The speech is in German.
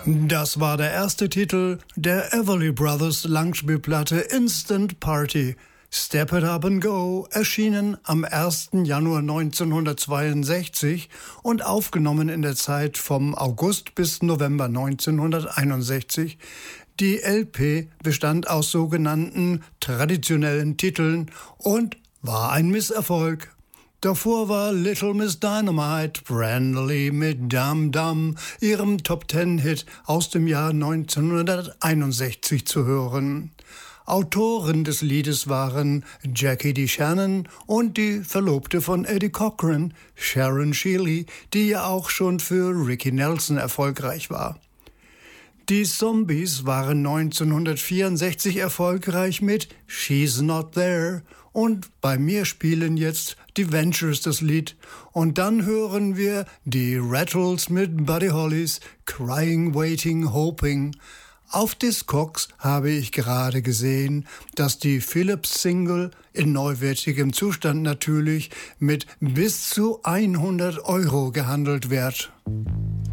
Das war der erste Titel der Everly Brothers Langspielplatte Instant Party. Step It Up and Go, erschienen am 1. Januar 1962 und aufgenommen in der Zeit vom August bis November 1961. Die LP bestand aus sogenannten traditionellen Titeln und war ein Misserfolg. Davor war Little Miss Dynamite, Brenda Lee mit Dum Dum, ihrem Top-10-Hit aus dem Jahr 1961 zu hören. Autoren des Liedes waren Jackie DeShannon und die Verlobte von Eddie Cochran, Sharon Shealy, die ja auch schon für Ricky Nelson erfolgreich war. Die Zombies waren 1964 erfolgreich mit She's Not There und bei mir spielen jetzt die Ventures das Lied. Und dann hören wir die Rattles mit Buddy Hollys Crying, Waiting, Hoping. Auf Discogs habe ich gerade gesehen, dass die Philips-Single in neuwertigem Zustand natürlich mit bis zu 100 € gehandelt wird.